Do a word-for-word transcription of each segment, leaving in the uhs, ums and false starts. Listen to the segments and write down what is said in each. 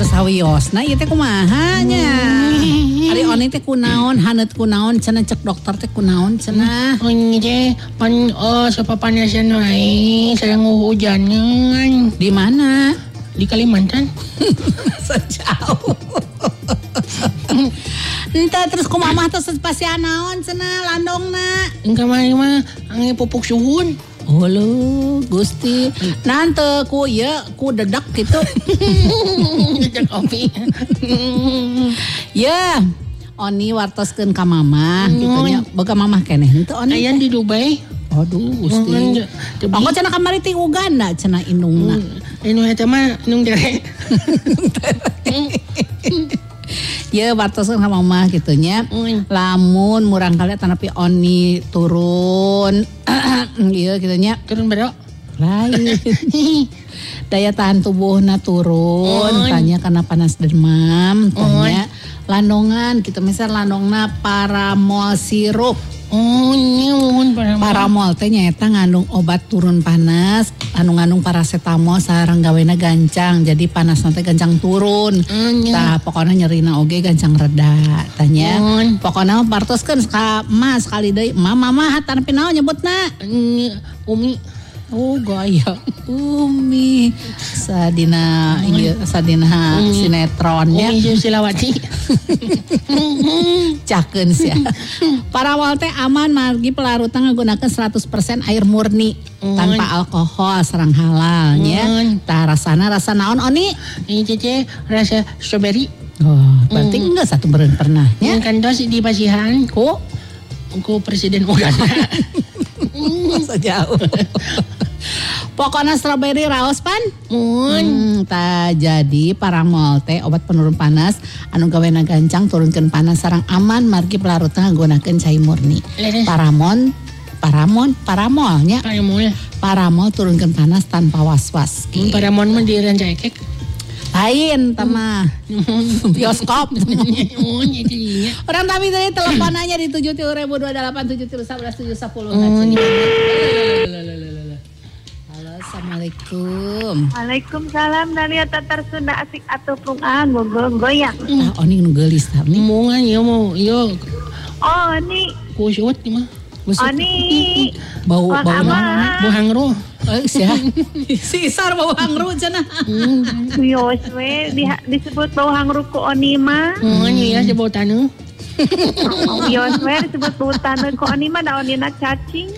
sawiosna ieu teh kumaha nya? Ari oni teh kunaon, haneut kunaon, cenah cek dokter teh kunaon cenah? Ini teh pan oh sapapanasan wae, sareng hujanan. Di mana? Di Kalimantan. Sejauh. Entah terus kumaha terus spasial naon cenah landongna? Engka mah mah angge pupuk suhun. Oh lu Gusti, nanti ku ya ku dedak gitu. Dedak kopi. Ya, oni wartoskeun ka mamah gitu nya. Boga mamah keneh henteu oni. Aya di Dubai. Aduh Gusti. Pokok cenah kamari ti Uganda cenah indungna. Indung eta mah indung dere. Ya wartoskeun ka mamah gitu nya. Lamun murang kali tanapi oni turun. Iya gitu nya. Turun berapa? Lain. Daya tahan tubuhna turun, oh. Tanya karena panas demam, tanya oh. Landongan, gitu misal landongna paramol sirup. Oh, nyun paramol. Paramol teh nyaeta ngandung obat turun panas, anu ngandung paracetamol sareng gawena gancang, jadi panas nanti gancang turun. Mm, tah pokoknya nyerina oge gancang reda, tanya. Mm. Pokoknya partoskeun ka emas sekali deui, mama mah hatan pinaon nyebutna? Mm, Umi. Oh gaya Umi sadina iya sadina Umi. Sinetronnya Umi Susilawati. Cakeun sia. Paramol teh aman margi pelarutan nggunakeun seratus persen air murni mm. tanpa alkohol sareng halal nya. Mm. Tah rasana rasa naon oni? Ini cece rasa strawberry. Oh, berarti mm. enggak satu beren pernah nya. Kan dos di Pasihan ku ku presiden Uganda. Masa jauh. Pokoknya strawberry raos pan. Hmm, ta jadi paramol teh obat penurun panas anu gawena gancang turunkeun panas sareng aman margi pelarutna nggunakeun cai murni. Paramon paramon paramolnya. Paramol. Paramol turunkeun panas tanpa was-was. Hmm, paramon mah di rancaikek. Lain tama bioskop. Orang kami tadi teleponannya di tujuh tiga ribu dua delapan tujuh tiga sebelas tujuh sepuluh. Halo, assalamualaikum. Waalaikumsalam. Nania tatar Sunda asik atuh pungan goyang. Ah, oni nu geulis tah ni. Moongan ieu mah ieu. Oh, ni. Kusut mah. Oh, ni. Bau bau bau hangro. Eh, sia. Si Isar bau hangru cenah. Yos we di, disebut bau hangru ku oni mah. Oh, iya sebutanna. Yos we disebut bau taneuh ku oni mah da onina cacing.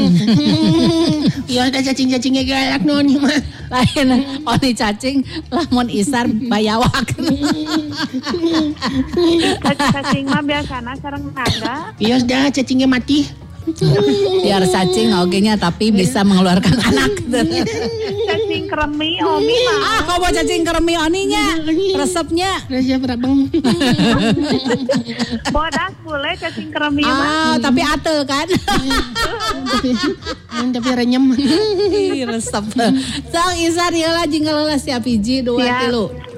Yos da cacing-cacing galak nu oni mah. Lain oni cacing lamun Isar bayawak. Cacing mah biasana sareng naga. Yos da cacingnya mati. Biar cacing ogenya tapi bisa mengeluarkan anak. Cacing keremi omi mah. Ah, kau mau cacing keremi oninya? Resepnya? Resep rabang. Bodas boleh cacing keremi mah. Ah, tapi atel kan? tapi tapi renyem. Resep. Sang Isar ieu lah jinggal siap hiji dua tilu.